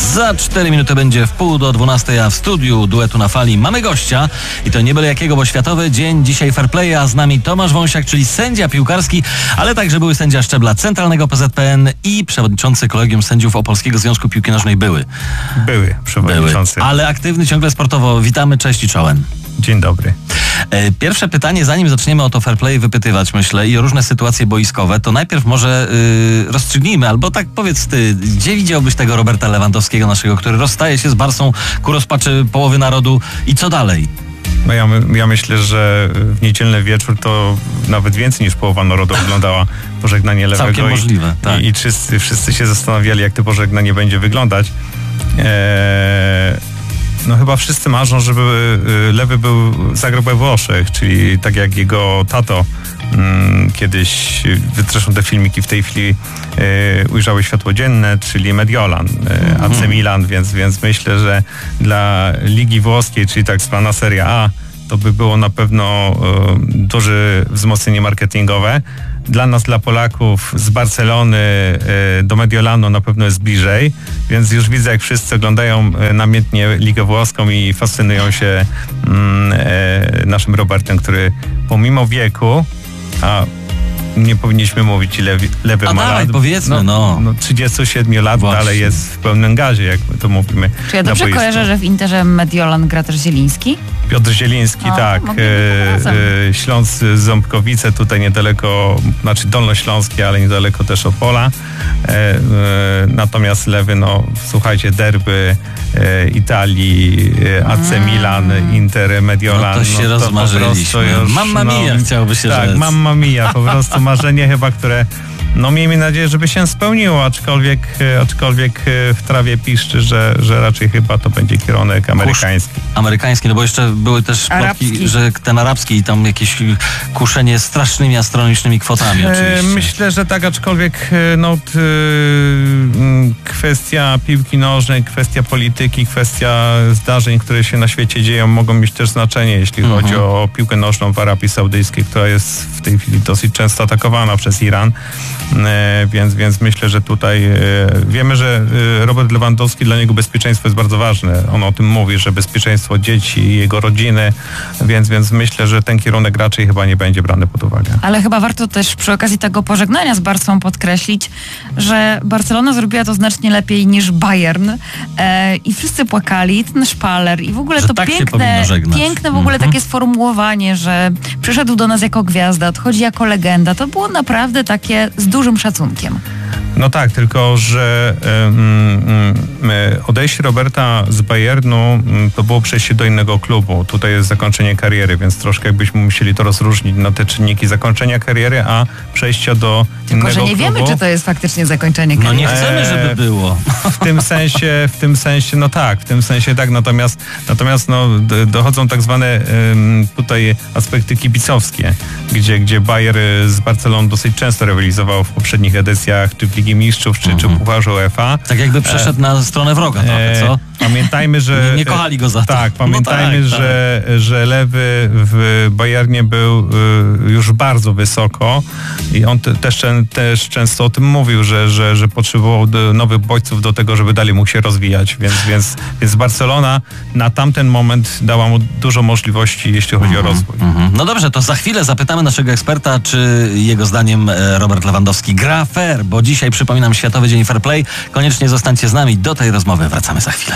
Za 4 minuty będzie w 11:30, a w studiu Duetu na Fali mamy gościa i to nie byle jakiego, bo Światowy Dzień dzisiaj Fair Play, a z nami Tomasz Wąsiak, czyli sędzia piłkarski, ale także były sędzia szczebla centralnego PZPN i przewodniczący Kolegium Sędziów Opolskiego Związku Piłki Nożnej. Były przewodniczący. Ale aktywny ciągle sportowo. Witamy, cześć i czołem. Dzień dobry. Pierwsze pytanie, zanim zaczniemy o to fair play wypytywać, myślę, i o różne sytuacje boiskowe, to najpierw może rozstrzygnijmy, albo tak powiedz ty, gdzie widziałbyś tego Roberta Lewandowskiego naszego, który rozstaje się z Barsą ku rozpaczy połowy narodu i co dalej? No ja myślę, że w niedzielny wieczór to nawet więcej niż połowa narodu oglądała pożegnanie Lewego. Całkiem możliwe, tak. I wszyscy się zastanawiali, jak to pożegnanie będzie wyglądać. No chyba wszyscy marzą, żeby Lewy zagrał we Włoszech, czyli tak jak jego tato kiedyś, zresztą te filmiki w tej chwili ujrzały światło dzienne, czyli Mediolan, AC Milan, więc myślę, że dla Ligi Włoskiej, czyli tak zwana Serie A, to by było na pewno duże wzmocnienie marketingowe. Dla nas, dla Polaków, z Barcelony do Mediolanu na pewno jest bliżej, więc już widzę, jak wszyscy oglądają namiętnie Ligę Włoską i fascynują się naszym Robertem, który pomimo wieku, a nie powinniśmy mówić, ile Lewy ma lat. Powiedzmy, 37 lat Właśnie. dalej jest w pełnym gazie, jak my to mówimy. Czy ja dobrze kojarzę, że w Interze Mediolan gra też Zieliński? Piotr Zieliński, tak. Śląsk Ząbkowice, tutaj niedaleko, znaczy Dolnośląskie, ale niedaleko też Opola. Natomiast Lewy, słuchajcie, derby Italii, AC Milan, Inter, Mediolan. No to się rozmarzyliśmy. Mamma mia, chciałoby się rzec. Tak, mamma mia, po prostu marzenie chyba, które miejmy nadzieję, żeby się spełniło, aczkolwiek w trawie piszczy, że raczej chyba to będzie kierunek amerykański. Amerykański, bo jeszcze były też plotki, że ten arabski i tam jakieś kuszenie strasznymi astronomicznymi kwotami oczywiście. Myślę, że tak, aczkolwiek kwestia piłki nożnej, kwestia polityki, kwestia zdarzeń, które się na świecie dzieją, mogą mieć też znaczenie, jeśli chodzi o piłkę nożną w Arabii Saudyjskiej, która jest w tej chwili dosyć często atakowana przez Iran. Więc myślę, że tutaj wiemy, że Robert Lewandowski, dla niego bezpieczeństwo jest bardzo ważne. On o tym mówi, że bezpieczeństwo dzieci, jego rodziny, więc myślę, że ten kierunek raczej chyba nie będzie brany pod uwagę. Ale chyba warto też przy okazji tego pożegnania z Barsą podkreślić, że Barcelona zrobiła to znacznie lepiej niż Bayern i wszyscy płakali, ten szpaler i w ogóle że to tak piękne w ogóle takie sformułowanie, że przyszedł do nas jako gwiazda, odchodzi jako legenda. To było naprawdę takie z dużym szacunkiem. No tak, tylko że odejście Roberta z Bayernu to było przejście do innego klubu. Tutaj jest zakończenie kariery, więc troszkę jakbyśmy musieli to rozróżnić na te czynniki zakończenia kariery, a przejścia do innego klubu. Tylko, że nie wiemy, czy to jest faktycznie zakończenie kariery. No nie chcemy, żeby było. W tym sensie tak, natomiast dochodzą tak zwane tutaj aspekty kibicowskie, gdzie Bayer z Barceloną dosyć często rywalizował w poprzednich edycjach, czy w Ligi Mistrzów, czy Pucharze UEFA. Tak jakby przeszedł na stronę wroga trochę, co? Pamiętajmy, że... Nie kochali go za to. Tak, pamiętajmy, że Lewy w Bayernie był już bardzo wysoko i on też często o tym mówił, że potrzebował nowych bodźców do tego, żeby dalej mógł się rozwijać, więc Barcelona na tamten moment dała mu dużo możliwości, jeśli chodzi o rozwój. No dobrze, to za chwilę zapytamy naszego eksperta, czy jego zdaniem Robert Lewandowski gra fair, bo dzisiaj, przypominam, Światowy Dzień Fair Play. Koniecznie zostańcie z nami, do tej rozmowy wracamy za chwilę.